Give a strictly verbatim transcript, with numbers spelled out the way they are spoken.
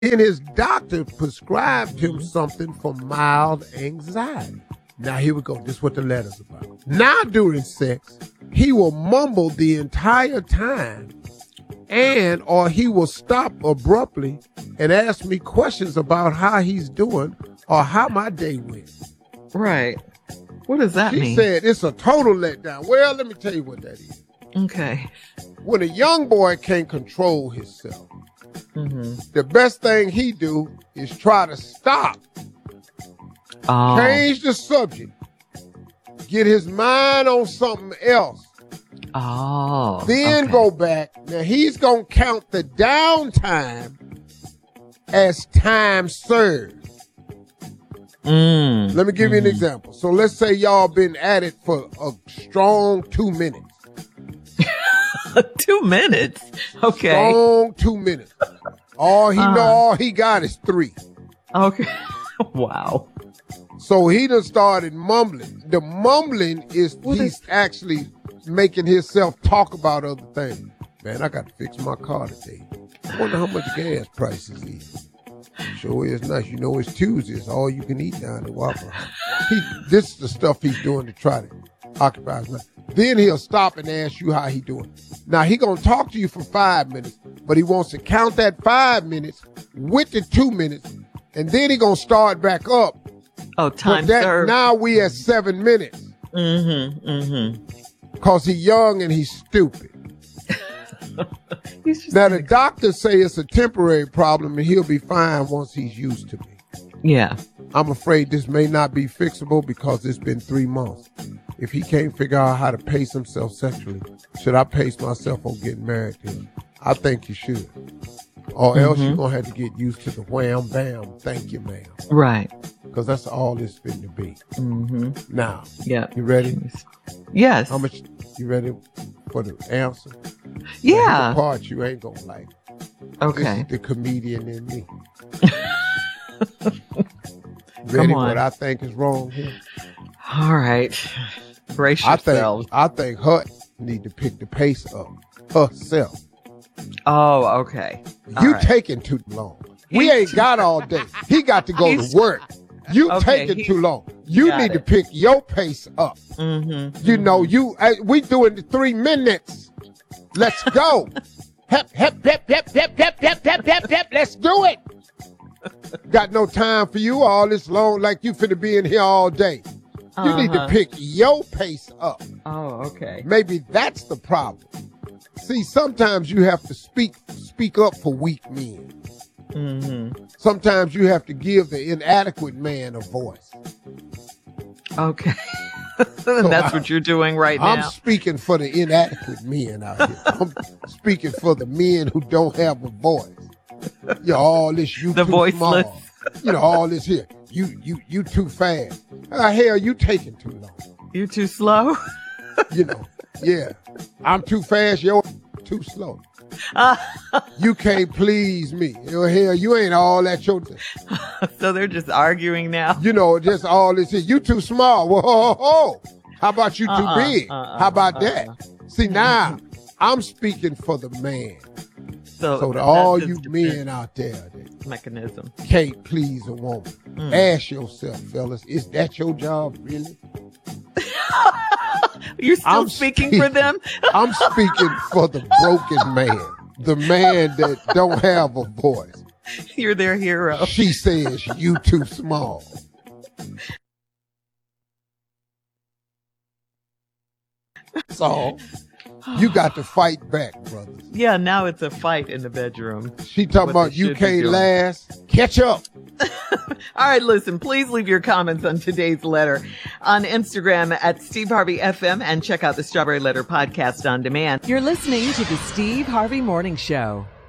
And his doctor prescribed him something for mild anxiety. Now, here we go. This is what the letter's about. Now, during sex, he will mumble the entire time, and or he will stop abruptly and ask me questions about how he's doing or how my day went. Right. What does that she mean? She said it's a total letdown. Well, let me tell you what that is. Okay. When a young boy can't control himself, mm-hmm. the best thing he do is try to stop, oh. change the subject, get his mind on something else. Oh. Then okay. go back. Now he's gonna count the downtime as time served. Mm. Let me give mm. you an example. So let's say y'all been at it for a strong two minutes. Two minutes? Okay. Strong two minutes. All he uh, know, all he got is three. Okay. Wow. So he done started mumbling. The mumbling is what he's is- actually making himself talk about other things. Man, I got to fix my car today. I wonder how much gas prices is. Sure is nice. You know, it's Tuesday. It's all you can eat down at Waffle House. He, this is the stuff he's doing to try to occupy his mind. Then he'll stop and ask you how he doing. Now, he going to talk to you for five minutes, but he wants to count that five minutes with the two minutes, and then he going to start back up. Oh, time that, served. Now we at seven minutes. Mm-hmm, mm-hmm. Because he's young and he's stupid. he's just now, the doctors say it's a temporary problem and he'll be fine once he's used to me. Yeah. I'm afraid this may not be fixable because it's been three months. If he can't figure out how to pace himself sexually, should I pace myself on getting married to him? I think you should. Or else mm-hmm. you're going to have to get used to the wham, bam, thank you, ma'am. Right. Because that's all it's been to be. Mm-hmm. Now, yeah. You ready? Yes. How much, you ready for the answer? Yeah. The part you ain't going to like. Okay. This is the comedian in me. Ready what I think is wrong here? All right. Brace I yourself. think, I think her need to pick the pace up herself. Oh, okay. All you right. taking too long. He's we ain't got all day. He got to go to work. You okay, taking too long. You need it. to pick your pace up. Mm-hmm, you mm-hmm. know, you uh, we doing the three minutes. Let's go. Hep, hep, hep, hep, hep, hep, hep, hep, hep, hep. Let's do it. Got no time for you all this long like you finna be in here all day. You uh-huh. need to pick your pace up. Oh, okay. Maybe that's the problem. See, sometimes you have to speak speak up for weak men. Mm-hmm. Sometimes you have to give the inadequate man a voice. Okay. So that's I, what you're doing right now. I'm speaking for the inadequate men out here. I'm speaking for the men who don't have a voice. You know, all this you the too voiceless. small. You know, all this here. You you you too fast. Uh, hell, you taking too long. You too slow? You know, yeah. I'm too fast, you're too slow. You can't please me. Hell, you ain't all that your t- So they're just arguing now? You know, just all this here. You too small. Whoa, whoa, whoa. How about you too uh-uh, big? uh-uh, How about uh-uh. that? See, now, I'm speaking for the man. So, so to all you men out there that mechanism can't please a woman, mm. ask yourself, fellas, is that your job, really? You're still I'm speaking, speaking for them? I'm speaking for the broken man, the man that don't have a voice. You're their hero. She says you too small. That's all. You got to fight back, brothers. Yeah, now it's a fight in the bedroom. She talking about you can't last. Catch up. All right, listen, please leave your comments on today's letter on Instagram at Steve Harvey F M and check out the Strawberry Letter podcast on demand. You're listening to the Steve Harvey Morning Show.